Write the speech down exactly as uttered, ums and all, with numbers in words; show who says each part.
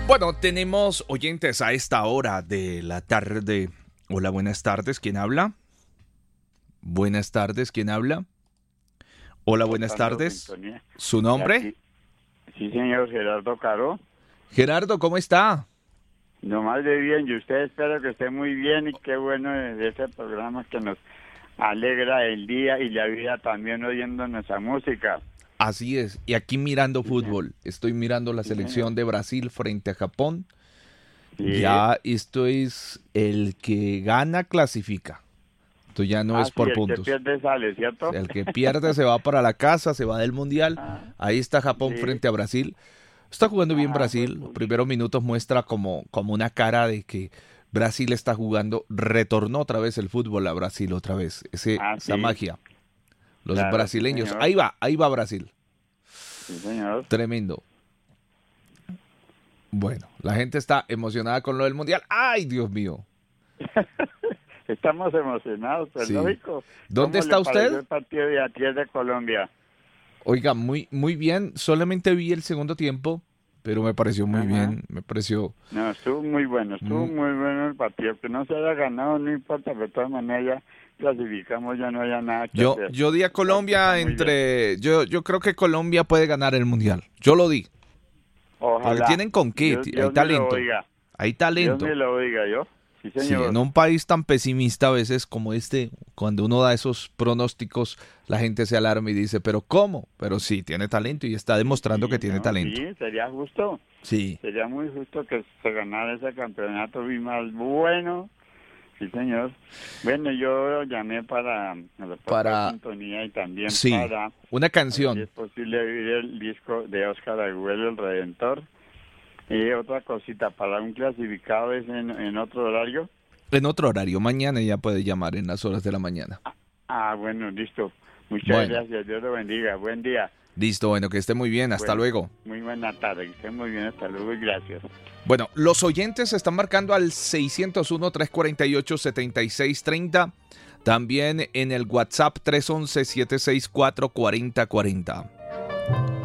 Speaker 1: Bueno, tenemos oyentes a esta hora de la tarde. Hola, buenas tardes. ¿Quién habla? Buenas tardes. ¿Quién habla? Hola, buenas tardes. ¿Su nombre?
Speaker 2: Sí, señor, Gerardo Caro.
Speaker 1: Gerardo, ¿cómo está?
Speaker 2: No más de bien, y usted espero que esté muy bien y qué bueno de ese programa que nos alegra el día y la vida también oyendo nuestra música.
Speaker 1: Así es, y aquí mirando fútbol. Estoy mirando la selección de Brasil frente a Japón.
Speaker 2: Sí.
Speaker 1: Ya esto es el que gana clasifica. Esto ya no
Speaker 2: Ah,
Speaker 1: es por
Speaker 2: sí,
Speaker 1: puntos.
Speaker 2: El que pierde sale, ¿cierto?
Speaker 1: El que pierde se va para la casa, se va del mundial. Ahí está Japón
Speaker 2: Sí.
Speaker 1: frente a Brasil. Está jugando bien
Speaker 2: Ah,
Speaker 1: Brasil.
Speaker 2: pues,
Speaker 1: Los primeros minutos muestra como, como una cara de que Brasil está jugando. Retornó otra vez el fútbol a Brasil otra vez. Ese,
Speaker 2: Ah,
Speaker 1: esa
Speaker 2: sí.
Speaker 1: magia. Los
Speaker 2: Claro,
Speaker 1: brasileños.
Speaker 2: sí, señor.
Speaker 1: Ahí va, ahí va Brasil.
Speaker 2: Sí, señor.
Speaker 1: Tremendo. Bueno, la gente está emocionada con lo del mundial. ¡Ay, Dios mío!
Speaker 2: Estamos emocionados, pues
Speaker 1: Sí.
Speaker 2: lógico.
Speaker 1: ¿Dónde
Speaker 2: ¿Cómo
Speaker 1: está
Speaker 2: le pareció
Speaker 1: usted?
Speaker 2: el partido de aquí de Colombia?
Speaker 1: Oiga, muy, muy bien. Solamente vi el segundo tiempo, pero me pareció muy
Speaker 2: Ajá.
Speaker 1: bien. Me pareció...
Speaker 2: No, estuvo muy bueno, estuvo
Speaker 1: Mm.
Speaker 2: muy bueno el partido. Que no se haya ganado, no importa, pero de todas maneras ya clasificamos, ya no haya nada que
Speaker 1: Yo,
Speaker 2: hacer.
Speaker 1: yo di a Colombia
Speaker 2: Está muy
Speaker 1: entre... Yo, yo creo que Colombia puede ganar el mundial. Yo lo di.
Speaker 2: Ojalá.
Speaker 1: Porque tienen con qué.
Speaker 2: Dios,
Speaker 1: Hay
Speaker 2: Dios me lo
Speaker 1: talento.
Speaker 2: oiga.
Speaker 1: Hay
Speaker 2: Dios
Speaker 1: talento.
Speaker 2: me lo oiga, yo. Sí,
Speaker 1: Sí,
Speaker 2: señor.
Speaker 1: en un país tan pesimista a veces como este, cuando uno da esos pronósticos, la gente se alarma y dice, ¿pero cómo? Pero sí, tiene talento y está demostrando
Speaker 2: Sí,
Speaker 1: que tiene
Speaker 2: no,
Speaker 1: talento.
Speaker 2: Sí, sería justo.
Speaker 1: Sí.
Speaker 2: Sería muy justo que se ganara ese campeonato y más bueno. Sí, señor. Bueno, yo llamé para reportar
Speaker 1: Para-
Speaker 2: sintonía y también
Speaker 1: Sí,
Speaker 2: para
Speaker 1: una
Speaker 2: a ver si
Speaker 1: canción.
Speaker 2: es posible oír el disco de Óscar Agüero, El Redentor. Y otra cosita, para un clasificado es en, en otro horario.
Speaker 1: En otro horario, mañana ya puede llamar en las horas de la mañana.
Speaker 2: Ah, bueno, listo. Muchas
Speaker 1: Bueno.
Speaker 2: gracias, Dios lo bendiga. Buen día.
Speaker 1: Listo, bueno, que esté muy bien, hasta
Speaker 2: Bueno,
Speaker 1: luego.
Speaker 2: Muy buena tarde, que esté muy bien, hasta luego y gracias.
Speaker 1: Bueno, los oyentes están marcando al seiscientos uno, trescientos cuarenta y ocho, setenta y seis treinta. También en el WhatsApp tres once, setecientos sesenta y cuatro, cuarenta cuarenta.